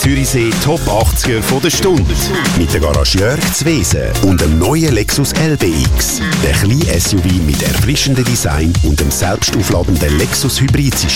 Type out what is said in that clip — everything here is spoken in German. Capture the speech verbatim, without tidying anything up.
Zürichsee Top achtziger von der Stunde. Mit der Garage Jörg Zwesen und dem neuen Lexus L B X. Der kleine S U V mit erfrischendem Design und dem selbstaufladenden Lexus Hybridsystem.